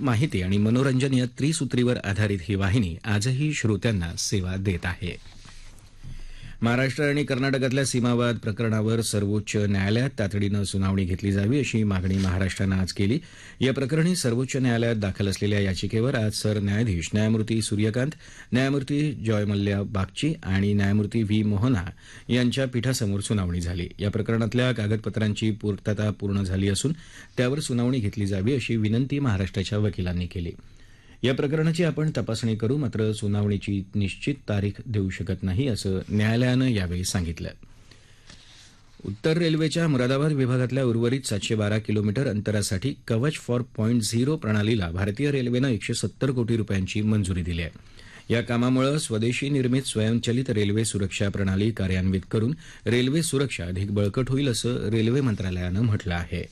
माहिती आणि मनोरंजन या त्रिसूत्रीवर आधारित ही वाहिनी आजही श्रोत्यांना सेवा देत आहे. महाराष्ट्र आणि कर्नाटकातल्या सीमावाद प्रकरणावर सर्वोच्च न्यायालयात तातडीनं सुनावणी घेतली जावी अशी मागणी महाराष्ट्रानं आज केली. या प्रकरणी सर्वोच्च न्यायालयात दाखल असलेल्या याचिकेवर आज सरन्यायाधीश न्यायमूर्ती सूर्यकांत, न्यायमूर्ती जयमल्ल्या बागची आणि न्यायमूर्ती व्ही मोहना यांच्या पीठासमोर सुनावणी झाली. या प्रकरणातल्या कागदपत्रांची पूर्तता पूर्ण झाली असून त्यावर सुनावणी घेतली जावी अशी विनंती महाराष्ट्राच्या वकिलांनी केली. या प्रकरणाची आपण तपासणी करू, मात्र सुनावणीची निश्चित तारीख देऊ शकत नाही असं न्यायालयानं यावेळी सांगितलं. उत्तर रेल्वेच्या मुरादाबाद विभागातल्या उर्वरित 712 किलोमीटर अंतरासाठी कवच फॉर .0 प्रणालीला भारतीय रेल्वेनं 170 कोटी रुपयांची मंजुरी दिली आहे. या कामामुळे स्वदेशी निर्मित स्वयंचलित रेल्वे सुरक्षा प्रणाली कार्यान्वित करून रेल्वे सुरक्षा अधिक बळकट होईल असं रेल्वे मंत्रालयानं म्हटलं आहे.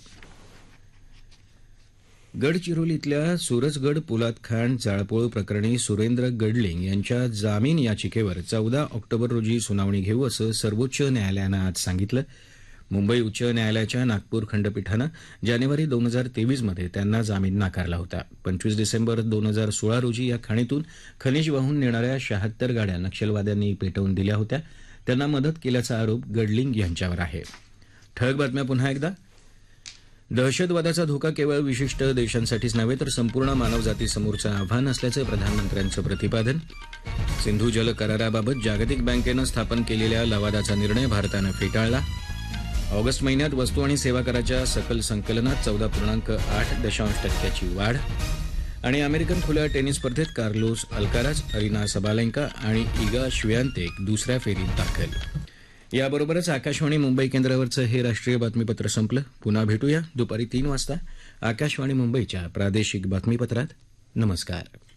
गडचिरोलीतल्या सूरजगड पोलाद खाण जाळपोळ प्रकरणी सुरेंद्र गडलिंग यांच्या जामीन याचिकेवर 14 ऑक्टोबर रोजी सुनावणी घेऊ असं सर्वोच्च न्यायालयानं आज सांगितलं. मुंबई उच्च न्यायालयाच्या नागपूर खंडपीठानं जानेवारी 2023 मध्ये त्यांना जामीन नाकारला होता. 25 डिसेंबर 2016 रोजी या खाणीतून खनिज वाहून नेणाऱ्या 76 गाड्या नक्षलवाद्यांनी पेटवून दिल्या होत्या. त्यांना मदत केल्याचा आरोप गडलिंग यांच्यावर आहे. ठळक बातम्या पुन्हा एकदा. दहशतवादाचा धोका केवळ विशिष्ट देशांसाठीच नव्हे तर संपूर्ण मानवजातीसमोरचं आव्हान असल्याचं प्रधानमंत्र्यांचं प्रतिपादन. सिंधू जल कराराबाबत जागतिक बँकेनं स्थापन केलेल्या लवादाचा निर्णय भारतानं फेटाळला. ऑगस्ट महिन्यात वस्तू आणि सेवा कराच्या सकल संकलनात 14.8% वाढ. आणि अमेरिकन खुल्या टेनिस स्पर्धेत कार्लोस अल्काराज, अरिना सबालेंका आणि इगा श्वियातेक दुसऱ्या फेरीत दाखल. याबरोबरच आकाशवाणी मुंबई केंद्रावरचं हे राष्ट्रीय बातमीपत्र संपलं. पुन्हा भेटूया दुपारी 3 वाजता आकाशवाणी मुंबईच्या प्रादेशिक बातमीपत्रात. नमस्कार.